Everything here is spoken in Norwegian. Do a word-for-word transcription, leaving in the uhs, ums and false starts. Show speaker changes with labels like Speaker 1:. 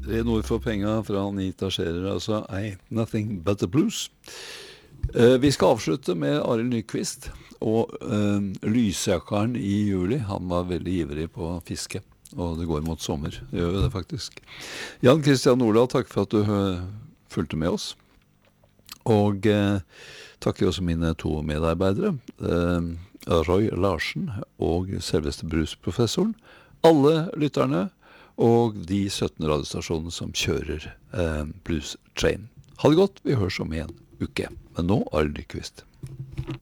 Speaker 1: Ren ord for penga fra Anita Scherer, altså Ain't Nothing But The Blues. Eh, vi skal avslutte med Arild Nyqvist, og eh, lysjakaren i juli, han var veldig ivrig på fiske, og det går mot sommer, det gjør jo det faktisk. Jan Christian Nordahl, takk for at du uh, fulgte med oss, og eh, takker også mine to medarbeidere, eh, Roy Larsen og selveste Bruce-professoren, alle lytterne, og de sytten radiostasjonene som kjører eh, Blues Train. Ha det godt, vi høres om en uke. Men nå Arild Nyqvist.